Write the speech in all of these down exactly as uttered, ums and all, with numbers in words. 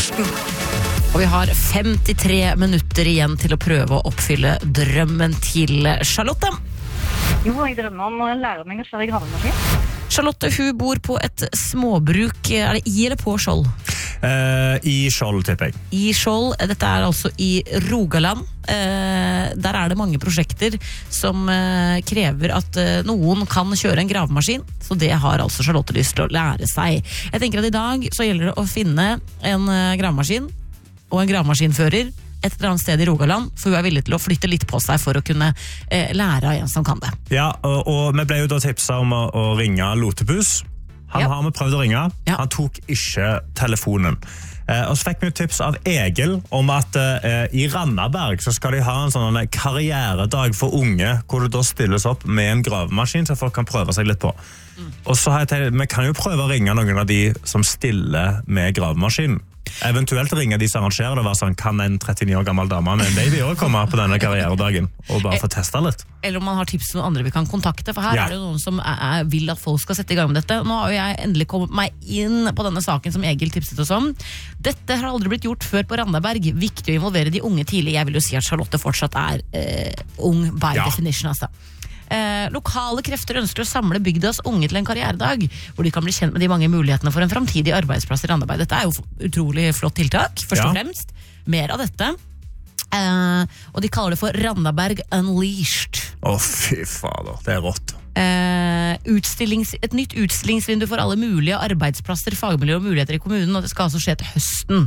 Karsten. Og vi har femtitre minutter igjen til å prøve å oppfylle drømmen til Charlotte. Jo, jeg drømmer om å lære meg å kjøre gravemaskin. Charlotte, hun bor på et småbruk. Er det i eller på Skjold? Uh, I Skjold, tipper jeg. I Skjold. Dette er altså i Rogaland. Uh, der er det mange prosjekter som uh, krever at uh, noen kan kjøre en gravemaskin. Så det har altså Charlotte lyst til å lære seg. Jeg tenker at i dag så gjelder det å finne en uh, gravemaskin og en gravemaskinfører et eller annet sted i Rogaland, for hun er villig til å flytte litt på seg for å kunne eh, lære av en som kan det. Ja, og, og vi ble jo da tipset om å, å ringe Lotepus. Han ja. har vi prøvd å ringe. Ja. Han tok ikke telefonen. Eh, og så fikk vi jo tips av Egil om at eh, i Randaberg så skal de ha en sånn karrieredag for unge, hvor det da stilles opp med en gravemaskin så folk kan prøve seg litt på. Mm. Og så har jeg tenkt, vi kan jo prøve å ringe noen av de som stiller med gravemaskinen. Eventuelt ringe de som arrangerer det, var sånn, kan en trettini år gammel dame med en baby også komme på denne karrieredagen og bare få testa litt? Eller om man har tips til noen andre vi kan kontakte, for her ja. er det jo noen som er, er, vil at folk skal sette i gang med dette. Nå har jo jeg endelig kommet meg inn på denne saken som Egil tipset oss om. Dette har aldri blitt gjort før på Randaberg. Viktig å involvere de unge tidlig. Jeg vil jo si at Charlotte fortsatt er eh, ung by ja. definition, altså. Eh, lokale krefter ønsker å samle bygdas unge til en karrieredag, hvor de kan bli kjent med de mange mulighetene for en framtidig arbeidsplass i Randaberg. Dette er jo utrolig flott tiltak, først og ja. fremst. Mer av dette. Eh, og de kaller det for Randaberg Unleashed. Å, fy fader, det er rått. Eh, utstillings, et nytt utstillingsvindu for alle mulige arbeidsplasser, fagmiljø og muligheter i kommunen, og det skal altså skje til høsten.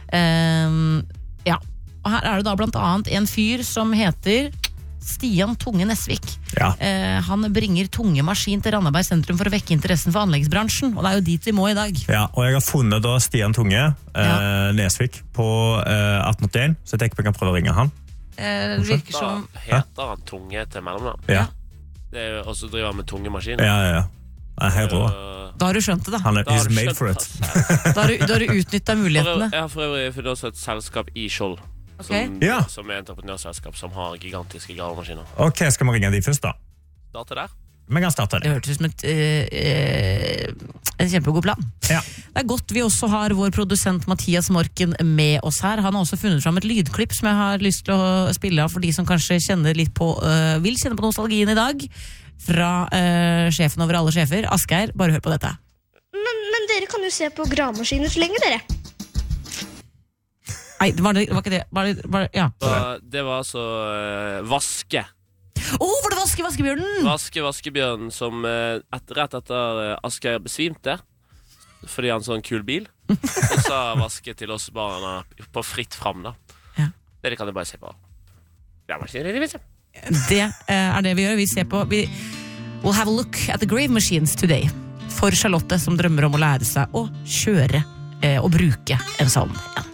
Eh, ja, og her er det da blant annet en fyr som heter Stian Tunge Nesvik. Ja. Eh, han bringer tunge maskin til Randaberg sentrum for å vekke interessen for anleggsbransjen, og det er jo dit vi må i dag. Ja, og jeg har funnet da Stian Tunge eh, ja. Nesvik på eh, atten åttien, så jeg tenker vi kan prøve å ringe han. Eh, det virker som... Da heter han Tunge til mellomnavn. Ja. Det er jo også driver han med tunge maskiner. Ja, ja, ja. Det er helt rå. Da har du skjønt det, da. Han er, da he's made for it. da har du, da har du utnyttet mulighetene. Jeg har for øvrig funnet også et selskap i Skjold. Okay. Som, ja. som er entreprenørselskap som har gigantiske gravemaskiner. Ok, skal vi ringe de først da? Starte der? Vi kan starte det. Det hørtes ut som et, øh, en kjempegod plan. Ja. Det er godt vi også har vår produsent Mathias Morken med oss her. Han har også funnet fram et lydklipp som jeg har lyst til å spille av for de som kanskje kjenner litt på, øh, vil kjenne på nostalgien i dag. Fra øh, sjefen over alle sjefer, Asgeir. Bare hør på dette. Men, men dere kan jo se på gravemaskiner så lenge, dere. Nei, var det var ikke det? Var det, var det, ja. Det var altså uh, Vaske. Å, oh, var det Vaske Vaskebjørnen? Vaske Vaskebjørnen som uh, et, rett etter uh, Asgeir besvimte fordi han så en kul bil. Så sa Vaske til oss barna på fritt fram da. Ja. Det kan du bare se på. Det er det vi gjør. Vi ser på vi, We'll have a look at the grave machines today. For Charlotte som drømmer om å lære seg å kjøre eh, og bruke en sånn en.